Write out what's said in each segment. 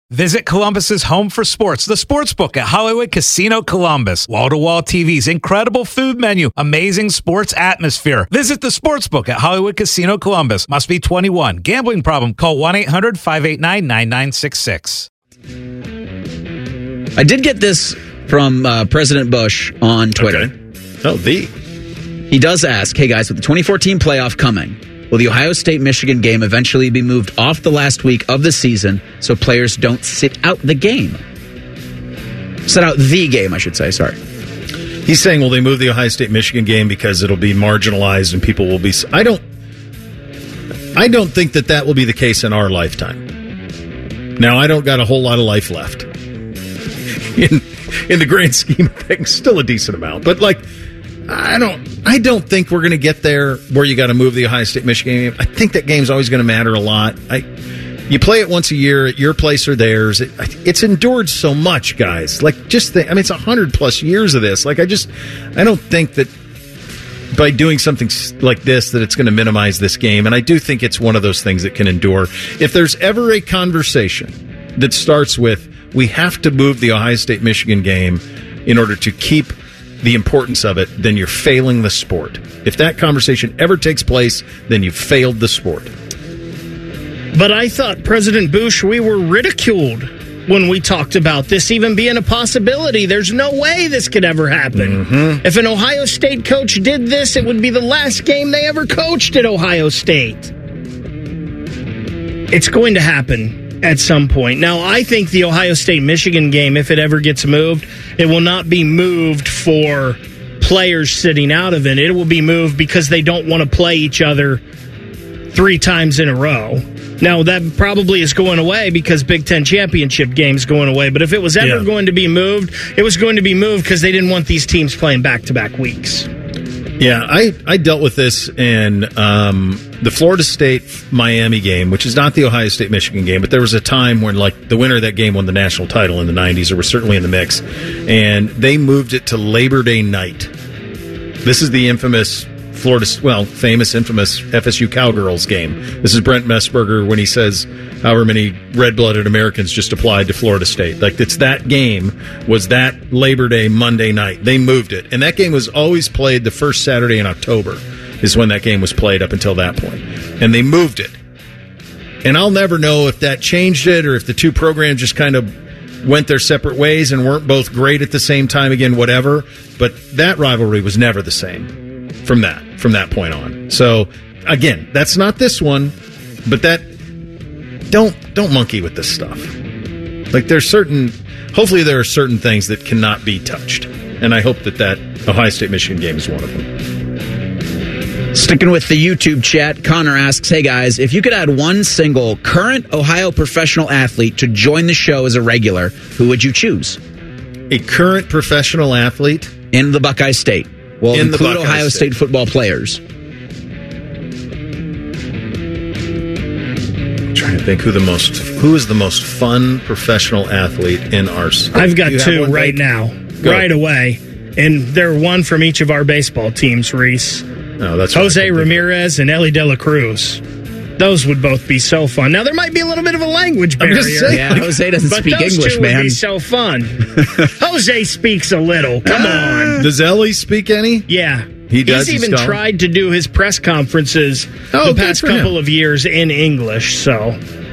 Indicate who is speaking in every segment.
Speaker 1: Visit Columbus's home for sports, the Sportsbook at Hollywood Casino Columbus. Wall-to-wall TVs, incredible food menu, amazing sports atmosphere. Visit the Sportsbook at Hollywood Casino Columbus. Must be 21. Gambling problem? Call 1-800-589-9966.
Speaker 2: I did get this from President Bush on Twitter.
Speaker 3: Okay.
Speaker 2: He does ask, hey guys, with the 2014 playoff coming, will the Ohio State-Michigan game eventually be moved off the last week of the season so players don't sit out the game? Sit out the game, I should say, sorry.
Speaker 3: He's saying, will they move the Ohio State-Michigan game because it'll be marginalized and people will be... I don't think that will be the case in our lifetime. Now, I don't got a whole lot of life left. In the grand scheme of things, still a decent amount. But, I don't think we're going to get there where you got to move the Ohio State-Michigan game. I think that game's always going to matter a lot. You play it once a year at your place or theirs. It's endured so much, guys. It's 100+ years of this. I don't think that by doing something like this that it's going to minimize this game. And I do think it's one of those things that can endure. If there's ever a conversation that starts with, we have to move the Ohio State-Michigan game in order to keep the importance of it, then you're failing the sport. If that conversation ever takes place, then you've failed the sport.
Speaker 4: But I thought, President Bush, we were ridiculed when we talked about this even being a possibility. There's no way this could ever happen. Mm-hmm. If an Ohio State coach did this, it would be the last game they ever coached at Ohio State. It's going to happen at some point. Now, I think the Ohio State-Michigan game, if it ever gets moved, it will not be moved for players sitting out of it. It will be moved because they don't want to play each other 3 times in a row. Now, that probably is going away because Big Ten championship game's going away. But if it was ever going to be moved, it was going to be moved because they didn't want these teams playing back-to-back weeks.
Speaker 3: Yeah, I dealt with this in the Florida State-Miami game, which is not the Ohio State-Michigan game, but there was a time when, the winner of that game won the national title in the 90s, or was certainly in the mix, and they moved it to Labor Day night. This is the infamous famous FSU Cowgirls game. This is Brent Messburger when he says however many red-blooded Americans just applied to Florida State. It's that game was that Labor Day Monday night. They moved it. And that game was always played the first Saturday in October is when that game was played up until that point. And they moved it. And I'll never know if that changed it or if the two programs just kind of went their separate ways and weren't both great at the same time, again, whatever. But that rivalry was never the same from that point on. So, again, that's not this one, but don't monkey with this stuff. Hopefully there are certain things that cannot be touched. And I hope that Ohio State-Michigan game is one of them.
Speaker 2: Sticking with the YouTube chat, Connor asks, hey guys, if you could add one single current Ohio professional athlete to join the show as a regular, who would you choose?
Speaker 3: A current professional athlete?
Speaker 2: In the Buckeye State. Well, include Ohio State football players.
Speaker 3: I'm trying to think who is the most fun professional athlete in our state.
Speaker 4: I've got 2 right now, right away, and they're one from each of our baseball teams, Reese.
Speaker 3: Oh, that's
Speaker 4: Jose Ramirez and Ellie De La Cruz. Those would both be so fun. Now, there might be a little bit of a language barrier.
Speaker 2: Yeah, Jose doesn't speak English, man.
Speaker 4: But those two would be so fun. Jose speaks a little. Come on.
Speaker 3: Does Ellie speak any?
Speaker 4: Yeah.
Speaker 3: He does?
Speaker 4: He's even tried to do his press conferences the past couple of years in English, so.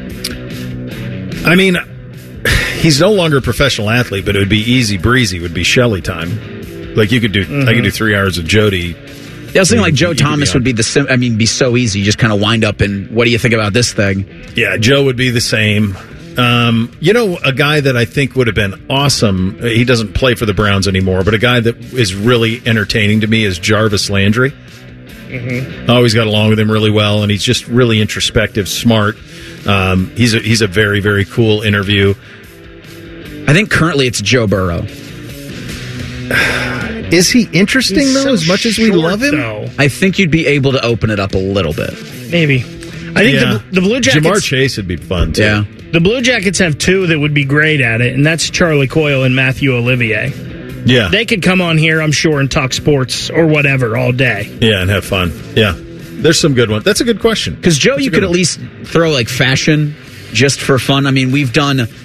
Speaker 3: I mean, he's no longer a professional athlete, but it would be easy breezy, would be Shelley time. You could do, I could do 3 hours of Jody.
Speaker 2: Yeah, I was thinking Joe Thomas would be be so easy. Just kind of wind up in, what do you think about this thing?
Speaker 3: Yeah, Joe would be the same. A guy that I think would have been awesome, he doesn't play for the Browns anymore, but a guy that is really entertaining to me is Jarvis Landry. Mm-hmm. I always got along with him really well, and he's just really introspective, smart. He's a very, very cool interview.
Speaker 2: I think currently it's Joe Burrow.
Speaker 3: Is he interesting, though, as much as we love him?
Speaker 4: Though.
Speaker 2: I think you'd be able to open it up a little bit.
Speaker 4: Maybe. I think the Blue Jackets...
Speaker 3: Jamar Chase would be fun, too.
Speaker 4: Yeah. The Blue Jackets have 2 that would be great at it, and that's Charlie Coyle and Matthew Olivier.
Speaker 3: Yeah.
Speaker 4: They could come on here, I'm sure, and talk sports or whatever all day.
Speaker 3: Yeah, and have fun. Yeah. There's some good ones. That's a good question.
Speaker 2: Because, Joe, you could at least throw, fashion just for fun. I mean, we've done